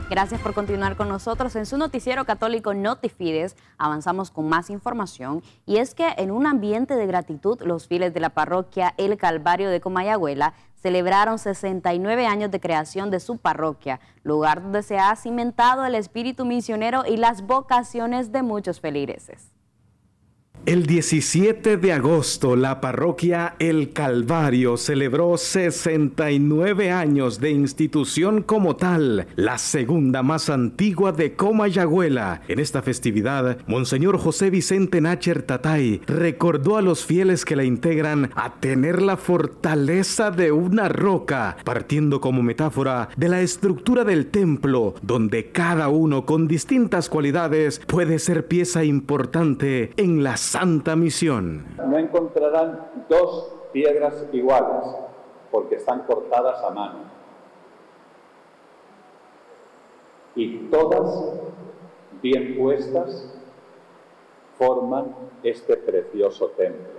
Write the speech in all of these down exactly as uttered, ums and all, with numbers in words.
Gracias por continuar con nosotros en su noticiero católico Notifides. Avanzamos con más información y es que en un ambiente de gratitud los fieles de la parroquia El Calvario de Comayagüela celebraron sesenta y nueve años de creación de su parroquia, lugar donde se ha cimentado el espíritu misionero y las vocaciones de muchos feligreses. El diecisiete de agosto, la parroquia El Calvario celebró sesenta y nueve años de institución como tal, la segunda más antigua de Comayagüela. En esta festividad, Monseñor José Vicente Nácher Tatay recordó a los fieles que la integran a tener la fortaleza de una roca, partiendo como metáfora de la estructura del templo, donde cada uno con distintas cualidades puede ser pieza importante en la Santa Misión. No encontrarán dos piedras iguales, porque están cortadas a mano. Y todas, bien puestas, forman este precioso templo.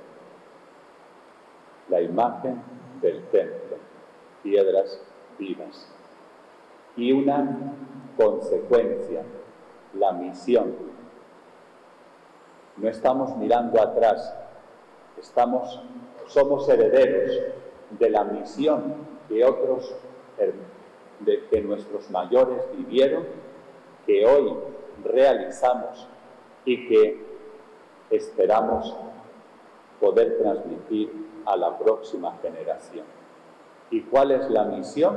La imagen del templo, piedras vivas. Y una consecuencia, la misión. No estamos mirando atrás, estamos, somos herederos de la misión que otros, de, que nuestros mayores vivieron, que hoy realizamos y que esperamos poder transmitir a la próxima generación. ¿Y cuál es la misión?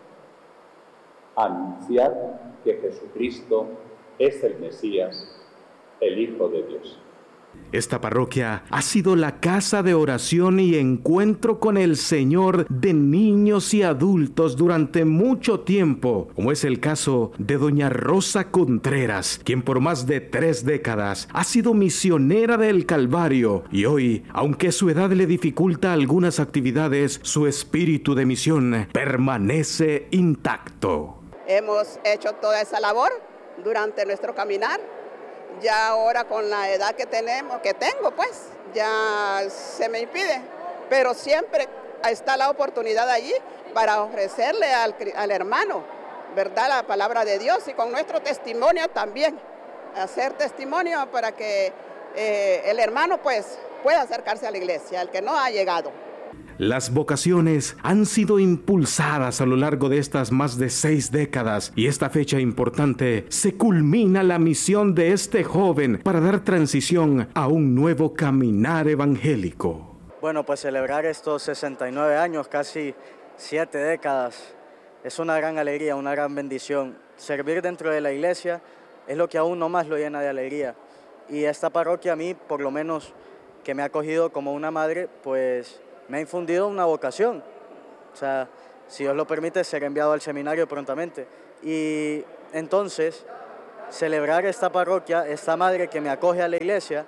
Anunciar que Jesucristo es el Mesías, el Hijo de Dios. Esta parroquia ha sido la casa de oración y encuentro con el Señor de niños y adultos durante mucho tiempo, como es el caso de doña Rosa Contreras, quien por más de tres décadas ha sido misionera del Calvario y hoy, aunque su edad le dificulta algunas actividades, su espíritu de misión permanece intacto. Hemos hecho toda esa labor durante nuestro caminar. Ya ahora con la edad que tenemos, que tengo, pues, ya se me impide. Pero siempre está la oportunidad allí para ofrecerle al, al hermano, ¿verdad?, la palabra de Dios y con nuestro testimonio también. Hacer testimonio para que eh, el hermano, pues, pueda acercarse a la iglesia, el que no ha llegado. Las vocaciones han sido impulsadas a lo largo de estas más de seis décadas y esta fecha importante se culmina la misión de este joven para dar transición a un nuevo caminar evangélico. Bueno, pues celebrar estos sesenta y nueve años, casi siete décadas, es una gran alegría, una gran bendición. Servir dentro de la iglesia es lo que a uno más lo llena de alegría. Y esta parroquia a mí, por lo menos, que me ha acogido como una madre, pues me ha infundido una vocación. O sea, si Dios lo permite, ser enviado al seminario prontamente. Y entonces, celebrar esta parroquia, esta madre que me acoge a la iglesia,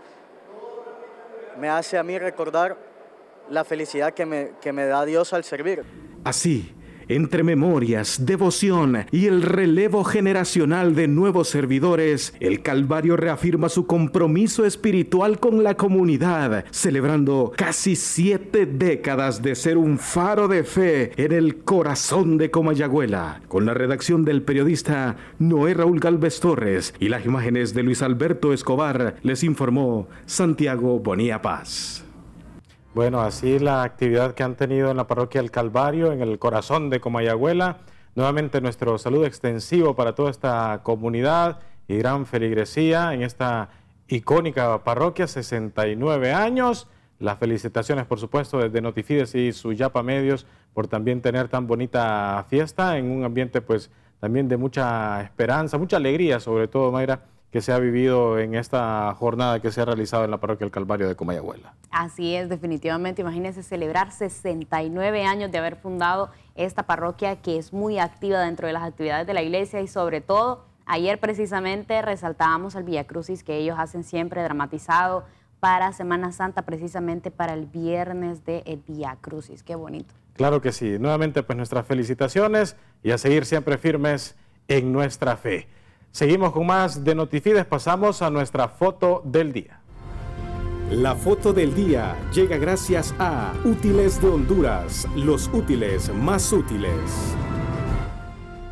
me hace a mí recordar la felicidad que me, que me da Dios al servir. Así, entre memorias, devoción y el relevo generacional de nuevos servidores, el Calvario reafirma su compromiso espiritual con la comunidad, celebrando casi siete décadas de ser un faro de fe en el corazón de Comayagüela. Con la redacción del periodista Noé Raúl Galvez Torres y las imágenes de Luis Alberto Escobar, les informó Santiago Bonilla Paz. Bueno, así la actividad que han tenido en la parroquia El Calvario, en el corazón de Comayagüela. Nuevamente nuestro saludo extensivo para toda esta comunidad y gran feligresía en esta icónica parroquia, sesenta y nueve años. Las felicitaciones, por supuesto, desde Notifides y Suyapa Medios por también tener tan bonita fiesta en un ambiente, pues, también de mucha esperanza, mucha alegría, sobre todo, Mayra, que se ha vivido en esta jornada que se ha realizado en la parroquia El Calvario de Comayagüela. Así es, definitivamente. Imagínense celebrar sesenta y nueve años de haber fundado esta parroquia que es muy activa dentro de las actividades de la iglesia y sobre todo, ayer precisamente resaltábamos el Vía Crucis que ellos hacen siempre dramatizado para Semana Santa, precisamente para el viernes del Vía Crucis. Qué bonito. Claro que sí. Nuevamente, pues nuestras felicitaciones y a seguir siempre firmes en nuestra fe. Seguimos con más de Notifides, pasamos a nuestra foto del día. La foto del día llega gracias a Útiles de Honduras, los útiles más útiles.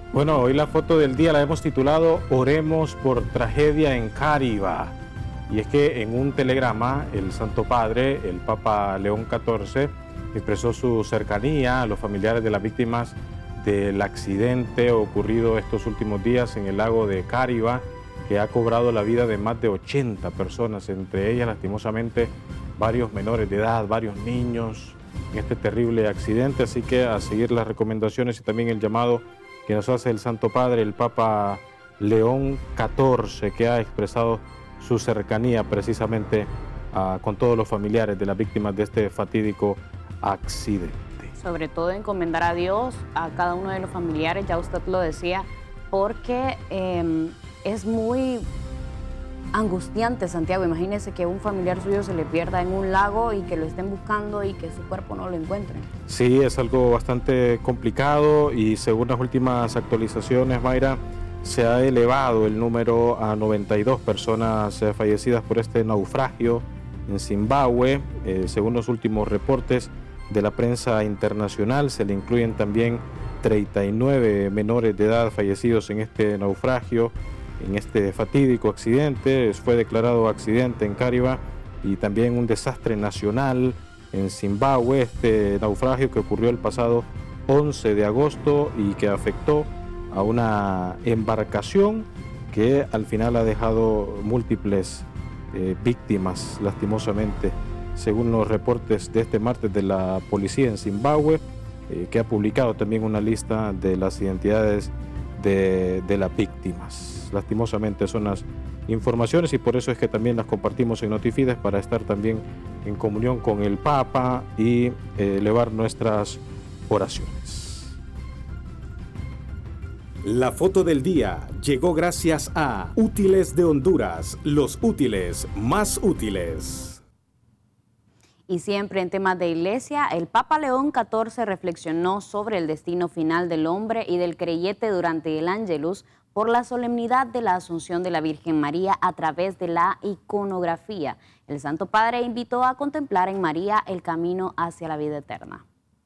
Bueno, hoy la foto del día la hemos titulado Oremos por tragedia en Cáriba. Y es que en un telegrama el Santo Padre, el Papa León catorce, expresó su cercanía a los familiares de las víctimas del accidente ocurrido estos últimos días en el lago de Cáriba, que ha cobrado la vida de más de ochenta personas, entre ellas lastimosamente varios menores de edad, varios niños, en este terrible accidente. Así que a seguir las recomendaciones y también el llamado que nos hace el Santo Padre, el Papa León catorce, que ha expresado su cercanía precisamente uh, con todos los familiares de las víctimas de este fatídico accidente. Sobre todo encomendar a Dios, a cada uno de los familiares, ya usted lo decía, porque eh, es muy angustiante, Santiago. Imagínese que un familiar suyo se le pierda en un lago y que lo estén buscando y que su cuerpo no lo encuentren. Sí, es algo bastante complicado y según las últimas actualizaciones, Mayra, se ha elevado el número a noventa y dos personas eh, fallecidas por este naufragio en Zimbabue. Eh, según los últimos reportes de la prensa internacional, se le incluyen también treinta y nueve menores de edad fallecidos en este naufragio, en este fatídico accidente. Fue declarado accidente en Cáriba y también un desastre nacional en Zimbabue, este naufragio que ocurrió el pasado once de agosto y que afectó a una embarcación que al final ha dejado múltiples eh, víctimas, lastimosamente, según los reportes de este martes de la policía en Zimbabue, eh, que ha publicado también una lista de las identidades de, de las víctimas. Lastimosamente son las informaciones y por eso es que también las compartimos en Notifides, para estar también en comunión con el Papa y eh, elevar nuestras oraciones. La foto del día llegó gracias a Útiles de Honduras, los útiles más útiles. Y siempre en temas de iglesia, el Papa León catorce reflexionó sobre el destino final del hombre y del creyente durante el Ángelus por la solemnidad de la Asunción de la Virgen María a través de la iconografía. El Santo Padre invitó a contemplar en María el camino hacia la vida eterna.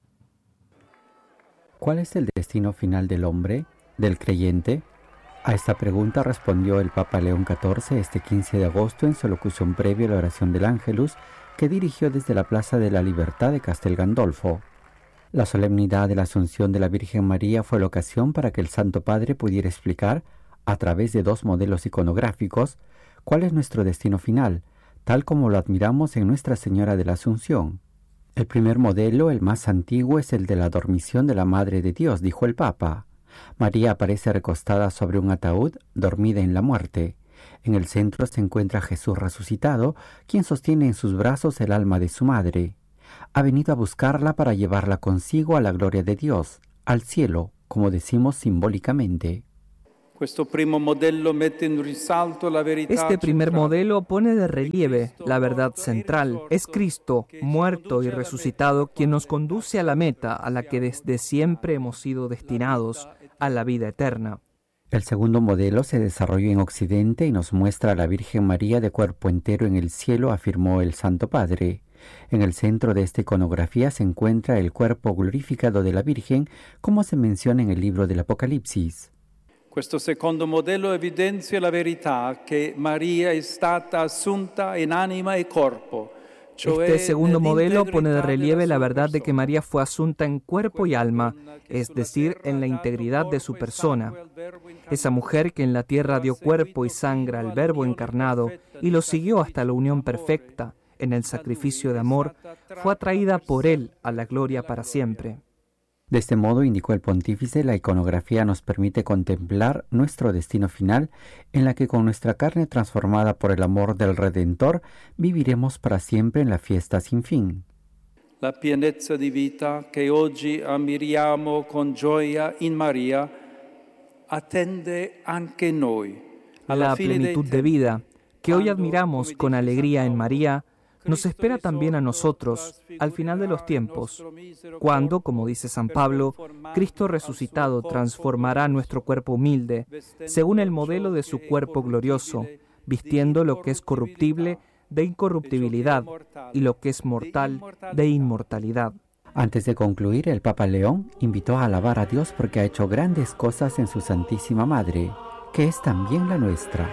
¿Cuál es el destino final del hombre, del creyente? A esta pregunta respondió el Papa León catorce este quince de agosto en su locución previa a la oración del Ángelus, que dirigió desde la Plaza de la Libertad de Castel Gandolfo. La solemnidad de la Asunción de la Virgen María fue la ocasión para que el Santo Padre pudiera explicar, a través de dos modelos iconográficos, cuál es nuestro destino final, tal como lo admiramos en Nuestra Señora de la Asunción. El primer modelo, el más antiguo, es el de la dormición de la Madre de Dios, dijo el Papa. María aparece recostada sobre un ataúd, dormida en la muerte. En el centro se encuentra Jesús resucitado, quien sostiene en sus brazos el alma de su madre. Ha venido a buscarla para llevarla consigo a la gloria de Dios, al cielo, como decimos simbólicamente. Este primer modelo pone de relieve la verdad central. Es Cristo, muerto y resucitado, quien nos conduce a la meta a la que desde siempre hemos sido destinados, a la vida eterna. El segundo modelo se desarrolló en Occidente y nos muestra a la Virgen María de cuerpo entero en el cielo, afirmó el Santo Padre. En el centro de esta iconografía se encuentra el cuerpo glorificado de la Virgen, como se menciona en el libro del Apocalipsis. Questo secondo modello evidenzia la verità che Maria è stata assunta in anima e corpo. Este segundo modelo pone de relieve la verdad de que María fue asunta en cuerpo y alma, es decir, en la integridad de su persona. Esa mujer que en la tierra dio cuerpo y sangre al Verbo encarnado y lo siguió hasta la unión perfecta en el sacrificio de amor, fue atraída por él a la gloria para siempre. De este modo, indicó el pontífice, la iconografía nos permite contemplar nuestro destino final, en la que con nuestra carne transformada por el amor del Redentor, viviremos para siempre en la fiesta sin fin. La pienezza di vita che oggi ammiriamo con gioia in Maria attende anche noi. La plenitud de vida que hoy admiramos con alegría en María nos espera también a nosotros al final de los tiempos, cuando, como dice San Pablo, Cristo resucitado transformará nuestro cuerpo humilde, según el modelo de su cuerpo glorioso, vistiendo lo que es corruptible de incorruptibilidad y lo que es mortal de inmortalidad. Antes de concluir, el Papa León invitó a alabar a Dios porque ha hecho grandes cosas en su Santísima Madre, que es también la nuestra.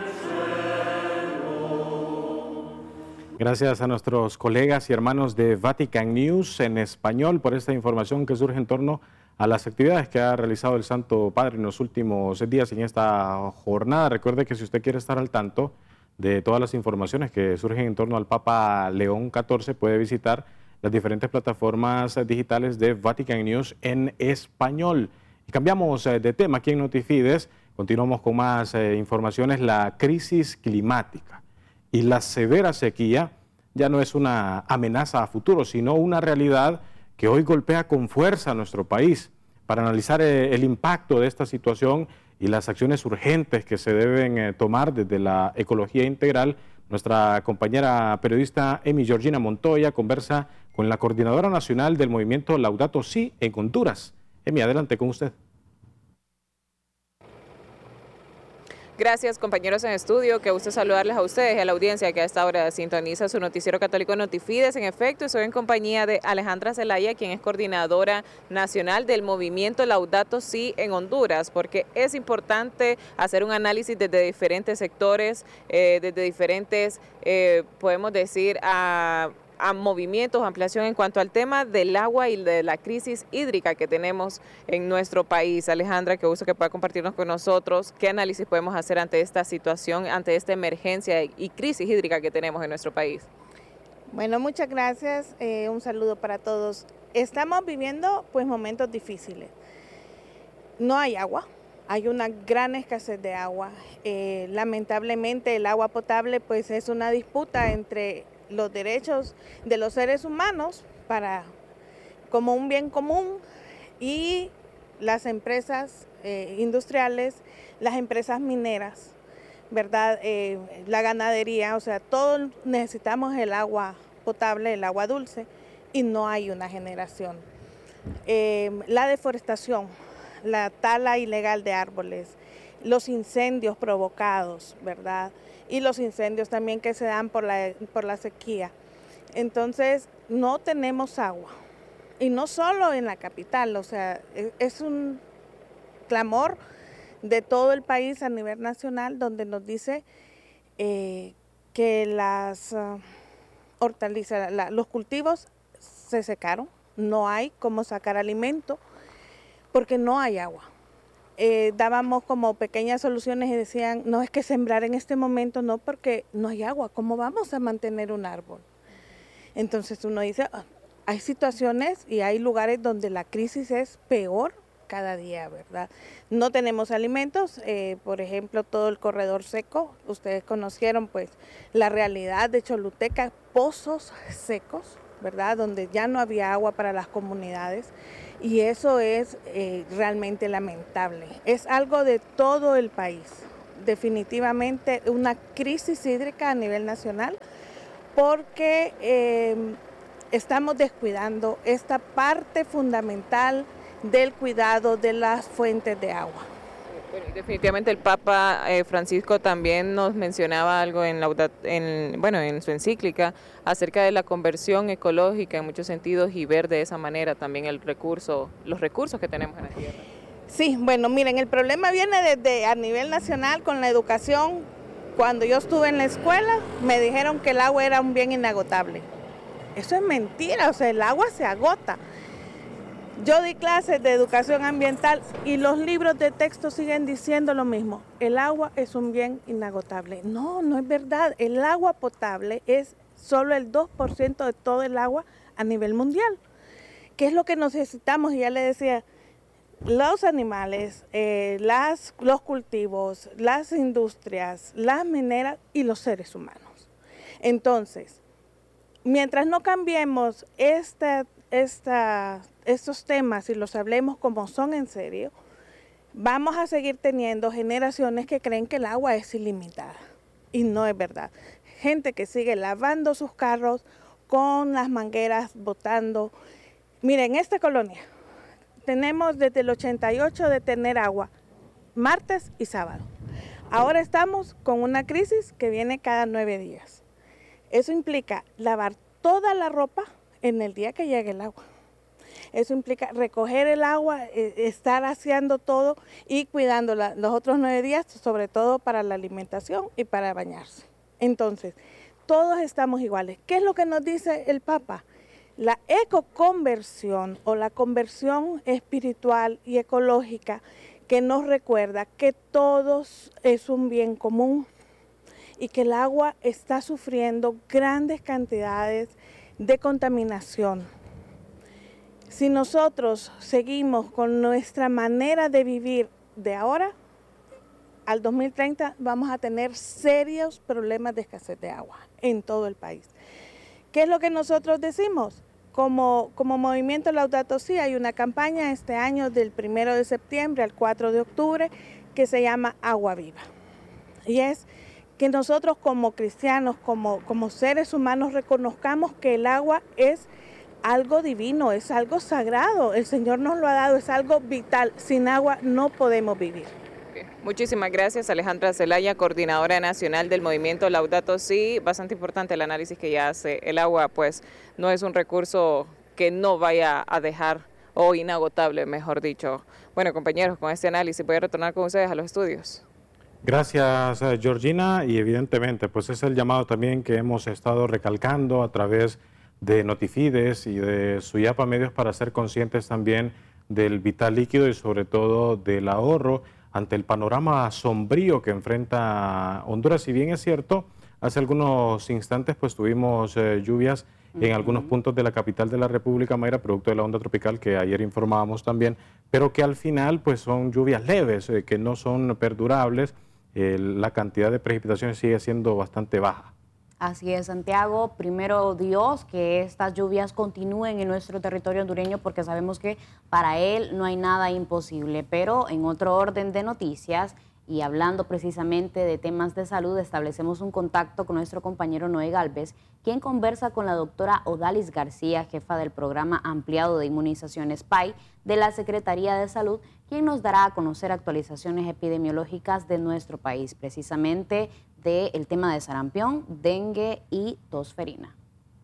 Gracias a nuestros colegas y hermanos de Vatican News en español por esta información que surge en torno a las actividades que ha realizado el Santo Padre en los últimos días en esta jornada. Recuerde que si usted quiere estar al tanto de todas las informaciones que surgen en torno al Papa León catorce, puede visitar las diferentes plataformas digitales de Vatican News en español. Y cambiamos de tema aquí en Notifides, continuamos con más eh, informaciones. La crisis climática y la severa sequía ya no es una amenaza a futuro, sino una realidad que hoy golpea con fuerza a nuestro país. Para analizar eh, el impacto de esta situación y las acciones urgentes que se deben eh, tomar desde la ecología integral, nuestra compañera periodista Emi Georgina Montoya conversa con la coordinadora nacional del movimiento Laudato Si en Honduras. Emi, adelante con usted. Gracias, compañeros en estudio, que gusto saludarles a ustedes y a la audiencia que a esta hora sintoniza su noticiero católico Notifides. En efecto, estoy en compañía de Alejandra Zelaya, quien es coordinadora nacional del movimiento Laudato Si en Honduras, porque es importante hacer un análisis desde diferentes sectores, eh, desde diferentes, eh, podemos decir, a... a movimientos, ampliación en cuanto al tema del agua y de la crisis hídrica que tenemos en nuestro país. Alejandra, qué gusto que pueda compartirnos con nosotros qué análisis podemos hacer ante esta situación, ante esta emergencia y crisis hídrica que tenemos en nuestro país. Bueno, muchas gracias, eh, un saludo para todos. Estamos viviendo pues momentos difíciles. No hay agua, hay una gran escasez de agua. Eh, lamentablemente el agua potable pues es una disputa entre los derechos de los seres humanos para como un bien común y las empresas eh, industriales, las empresas mineras, ¿verdad? Eh, la ganadería, o sea, todos necesitamos el agua potable, el agua dulce, y no hay una generación. Eh, la deforestación, la tala ilegal de árboles, los incendios provocados, ¿verdad? Y los incendios también que se dan por la, por la sequía. Entonces, no tenemos agua. Y no solo en la capital, o sea, es un clamor de todo el país a nivel nacional, donde nos dice eh, que las uh, hortalizas, la, los cultivos se secaron, no hay cómo sacar alimento, porque no hay agua. Eh, dábamos como pequeñas soluciones y decían, no es que sembrar en este momento, no, porque no hay agua, ¿cómo vamos a mantener un árbol? Entonces uno dice, oh, hay situaciones y hay lugares donde la crisis es peor cada día, ¿verdad? No tenemos alimentos, eh, por ejemplo, todo el corredor seco, ustedes conocieron pues la realidad de Choluteca, pozos secos, ¿verdad? Donde ya no había agua para las comunidades. Y eso es eh, realmente lamentable. Es algo de todo el país. Definitivamente una crisis hídrica a nivel nacional porque eh, estamos descuidando esta parte fundamental del cuidado de las fuentes de agua. Bueno, definitivamente el Papa eh, Francisco también nos mencionaba algo en, la, en, bueno, en su encíclica acerca de la conversión ecológica en muchos sentidos y ver de esa manera también el recurso, los recursos que tenemos en la tierra. Sí, bueno, miren, el problema viene desde a nivel nacional con la educación. Cuando yo estuve en la escuela me dijeron que el agua era un bien inagotable. Eso es mentira, o sea, el agua se agota. Yo di clases de educación ambiental y los libros de texto siguen diciendo lo mismo. El agua es un bien inagotable. No, no es verdad. El agua potable es solo el dos por ciento de todo el agua a nivel mundial. ¿Qué es lo que necesitamos? Y ya le decía, los animales, eh, las, los cultivos, las industrias, las mineras y los seres humanos. Entonces, mientras no cambiemos esta... esta estos temas y los hablemos como son en serio, vamos a seguir teniendo generaciones que creen que el agua es ilimitada y no es verdad. Gente que sigue lavando sus carros con las mangueras botando. Miren, en esta colonia tenemos desde el ochenta y ocho de tener agua, martes y sábado. Ahora estamos con una crisis que viene cada nueve días. Eso implica lavar toda la ropa en el día que llegue el agua. Eso implica recoger el agua, eh, estar aseando todo y cuidándola los otros nueve días, sobre todo para la alimentación y para bañarse. Entonces, todos estamos iguales. ¿Qué es lo que nos dice el Papa? La ecoconversión o la conversión espiritual y ecológica que nos recuerda que todos es un bien común y que el agua está sufriendo grandes cantidades de contaminación. Si nosotros seguimos con nuestra manera de vivir de ahora, al dos mil treinta vamos a tener serios problemas de escasez de agua en todo el país. ¿Qué es lo que nosotros decimos? Como, como Movimiento Laudato Si hay una campaña este año del primero de septiembre al cuatro de octubre que se llama Agua Viva. Y es que nosotros como cristianos, como, como seres humanos, reconozcamos que el agua es algo divino, es algo sagrado. El Señor nos lo ha dado, es algo vital. Sin agua no podemos vivir. Muchísimas gracias, Alejandra Zelaya, coordinadora nacional del movimiento Laudato Si. Bastante importante el análisis que ya hace. El agua, pues, no es un recurso que no vaya a dejar, o inagotable, mejor dicho. Bueno, compañeros, con este análisis voy a retornar con ustedes a los estudios. Gracias, Georgina, y evidentemente, pues es el llamado también que hemos estado recalcando a través de Notifides y de Suyapa Medios para ser conscientes también del vital líquido y sobre todo del ahorro ante el panorama sombrío que enfrenta Honduras. Si bien es cierto, hace algunos instantes pues tuvimos eh, lluvias uh-huh. en algunos puntos de la capital de la República, Mayra, producto de la onda tropical que ayer informábamos también, pero que al final pues son lluvias leves, eh, que no son perdurables. Eh, la cantidad de precipitaciones sigue siendo bastante baja. Así es, Santiago. Primero Dios, que estas lluvias continúen en nuestro territorio hondureño porque sabemos que para él no hay nada imposible. Pero en otro orden de noticias y hablando precisamente de temas de salud, establecemos un contacto con nuestro compañero Noé Galvez, quien conversa con la doctora Odalis García, jefa del programa ampliado de inmunizaciones P A I de la Secretaría de Salud, quien nos dará a conocer actualizaciones epidemiológicas de nuestro país, precisamente del tema de sarampión, dengue y tosferina.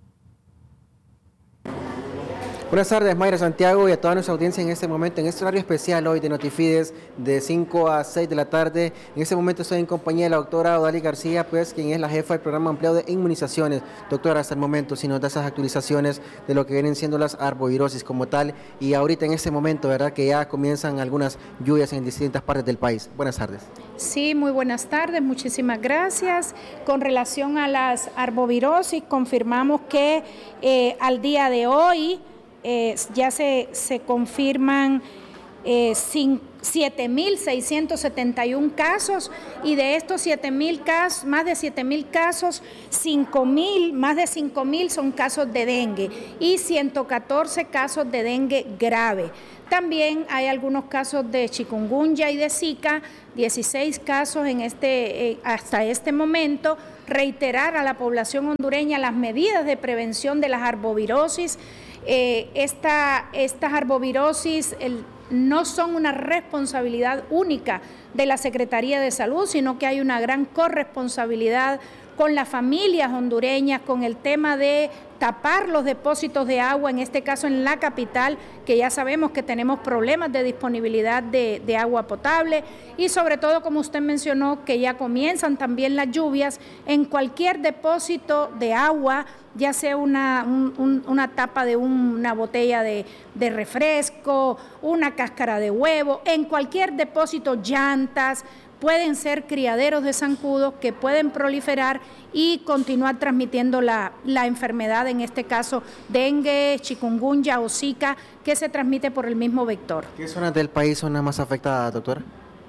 Buenas tardes, Mayra, Santiago, y a toda nuestra audiencia en este momento, en este horario especial hoy de Notifides, de cinco a seis de la tarde. En este momento estoy en compañía de la doctora Odalis García, pues, quien es la jefa del programa ampliado de inmunizaciones. Doctora, hasta el momento, si nos da esas actualizaciones de lo que vienen siendo las arbovirosis como tal, y ahorita en este momento, ¿verdad?, que ya comienzan algunas lluvias en distintas partes del país. Buenas tardes. Sí, muy buenas tardes, muchísimas gracias. Con relación a las arbovirosis, confirmamos que eh, al día de hoy, Eh, ya se, se confirman eh, siete mil seiscientos setenta y uno casos, y de estos siete mil casos, más de siete mil casos, cinco mil, más de cinco mil son casos de dengue y ciento catorce casos de dengue grave. También hay algunos casos de chikungunya y de Zika, dieciséis casos en este, eh, hasta este momento. Reiterar a la población hondureña las medidas de prevención de las arbovirosis. Eh, esta, estas arbovirosis el, no son una responsabilidad única de la Secretaría de Salud, sino que hay una gran corresponsabilidad con las familias hondureñas, con el tema de tapar los depósitos de agua, en este caso en la capital, que ya sabemos que tenemos problemas de disponibilidad de, de agua potable, y sobre todo, como usted mencionó, que ya comienzan también las lluvias, en cualquier depósito de agua, ya sea una, un, un, una tapa de un, una botella de, de refresco, una cáscara de huevo, en cualquier depósito, llantas, pueden ser criaderos de zancudos que pueden proliferar y continuar transmitiendo la, la enfermedad, en este caso dengue, chikungunya o Zika, que se transmite por el mismo vector. ¿Qué zonas del país son las más afectadas, doctora?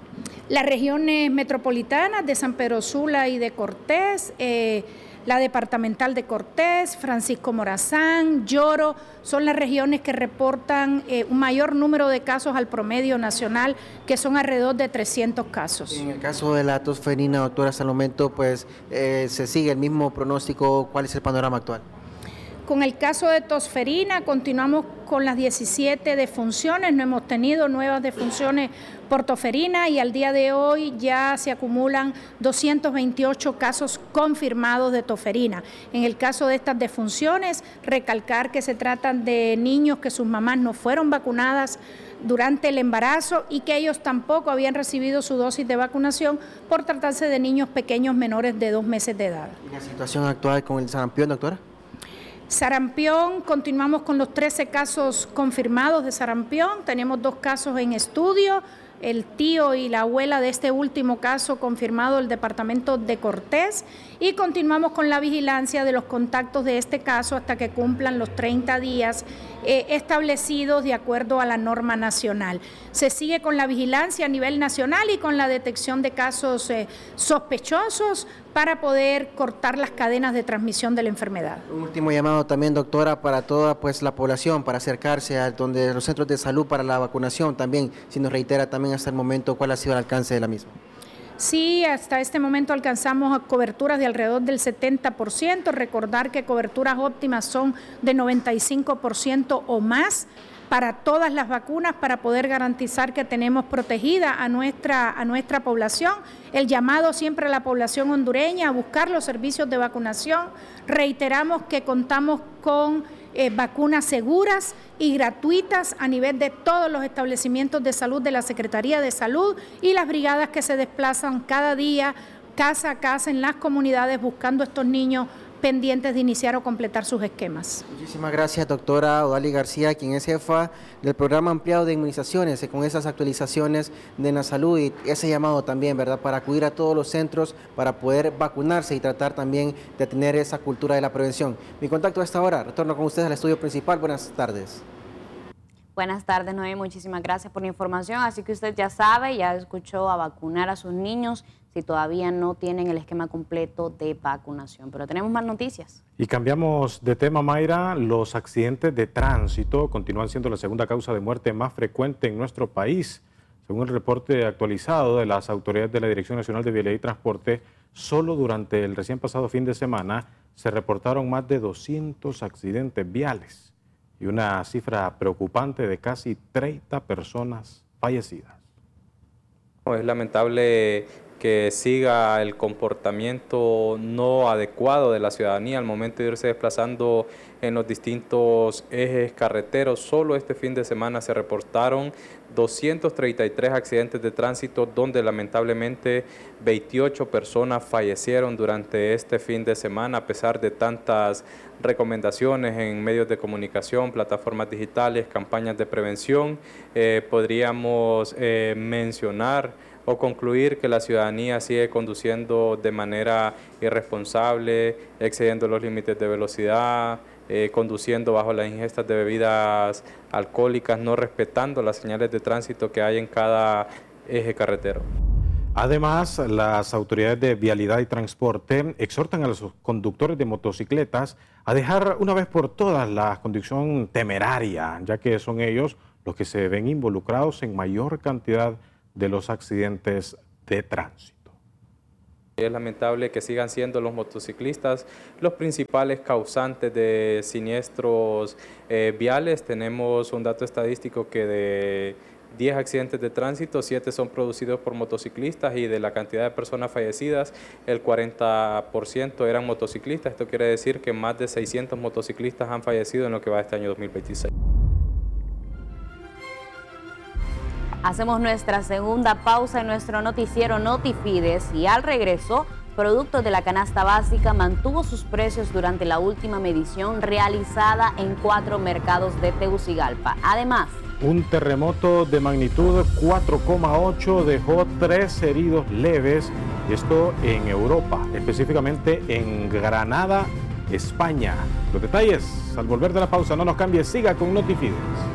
Las regiones metropolitanas de San Pedro Sula y de Cortés, eh, la departamental de Cortés, Francisco Morazán, Lloro, son las regiones que reportan eh, un mayor número de casos al promedio nacional, que son alrededor de trescientos casos. En el caso de la tosferina, doctora, hasta el momento pues eh, se sigue el mismo pronóstico. ¿Cuál es el panorama actual? Con el caso de tosferina, continuamos con las diecisiete defunciones, no hemos tenido nuevas defunciones por tosferina y al día de hoy ya se acumulan doscientos veintiocho casos confirmados de tosferina. En el caso de estas defunciones, recalcar que se tratan de niños que sus mamás no fueron vacunadas durante el embarazo y que ellos tampoco habían recibido su dosis de vacunación por tratarse de niños pequeños menores de dos meses de edad. ¿Y la situación actual con el sarampión, doctora? Sarampión, continuamos con los trece casos confirmados de sarampión, tenemos dos casos en estudio, el tío y la abuela de este último caso confirmado del departamento de Cortés, y continuamos con la vigilancia de los contactos de este caso hasta que cumplan los treinta días eh, establecidos de acuerdo a la norma nacional. Se sigue con la vigilancia a nivel nacional y con la detección de casos eh, sospechosos para poder cortar las cadenas de transmisión de la enfermedad. Un último llamado también, doctora, para toda pues la población, para acercarse a donde los centros de salud para la vacunación también, si nos reitera también hasta el momento cuál ha sido el alcance de la misma. Sí, hasta este momento alcanzamos coberturas de alrededor del setenta por ciento, recordar que coberturas óptimas son de noventa y cinco por ciento o más para todas las vacunas para poder garantizar que tenemos protegida a nuestra, a nuestra población. El llamado siempre a la población hondureña a buscar los servicios de vacunación. Reiteramos que contamos con eh, vacunas seguras y gratuitas a nivel de todos los establecimientos de salud de la Secretaría de Salud y las brigadas que se desplazan cada día, casa a casa en las comunidades buscando a estos niños pendientes de iniciar o completar sus esquemas. Muchísimas gracias, doctora Odalis García, quien es jefa del programa ampliado de inmunizaciones, con esas actualizaciones de la salud y ese llamado también, ¿verdad?, para acudir a todos los centros para poder vacunarse y tratar también de tener esa cultura de la prevención. Mi contacto a esta hora, retorno con ustedes al estudio principal. Buenas tardes. Buenas tardes, Noé, muchísimas gracias por la información. Así que usted ya sabe, ya escuchó, a vacunar a sus niños si todavía no tienen el esquema completo de vacunación. Pero tenemos más noticias. Y cambiamos de tema, Mayra. Los accidentes de tránsito continúan siendo la segunda causa de muerte más frecuente en nuestro país. Según el reporte actualizado de las autoridades de la Dirección Nacional de Vialidad y Transporte, solo durante el recién pasado fin de semana se reportaron más de doscientos accidentes viales y una cifra preocupante de casi treinta personas fallecidas. Es lamentable que siga el comportamiento no adecuado de la ciudadanía al momento de irse desplazando en los distintos ejes carreteros. Solo este fin de semana se reportaron doscientos treinta y tres accidentes de tránsito, donde lamentablemente veintiocho personas fallecieron durante este fin de semana, a pesar de tantas recomendaciones en medios de comunicación, plataformas digitales, campañas de prevención. Eh, podríamos eh, mencionar o concluir que la ciudadanía sigue conduciendo de manera irresponsable, excediendo los límites de velocidad, eh, conduciendo bajo las ingestas de bebidas alcohólicas, no respetando las señales de tránsito que hay en cada eje carretero. Además, las autoridades de Vialidad y Transporte exhortan a los conductores de motocicletas a dejar una vez por todas la conducción temeraria, ya que son ellos los que se ven involucrados en mayor cantidad de los accidentes de tránsito. Es lamentable que sigan siendo los motociclistas los principales causantes de siniestros eh, viales. Tenemos un dato estadístico que de diez accidentes de tránsito, siete son producidos por motociclistas, y de la cantidad de personas fallecidas, el cuarenta por ciento eran motociclistas. Esto quiere decir que más de seiscientos motociclistas han fallecido en lo que va de este año dos mil veintiséis. Hacemos nuestra segunda pausa en nuestro noticiero Notifides y al regreso, Productos de la Canasta Básica mantuvo sus precios durante la última medición realizada en cuatro mercados de Tegucigalpa. Además, un terremoto de magnitud cuatro coma ocho dejó tres heridos leves, esto en Europa, específicamente en Granada, España. Los detalles al volver de la pausa, no nos cambie, siga con Notifides.